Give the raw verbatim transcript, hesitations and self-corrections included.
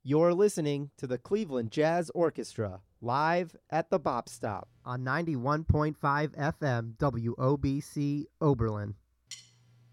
You're listening to the Cleveland Jazz Orchestra, live at the Bop Stop. On ninety-one point five F M W O B C Oberlin.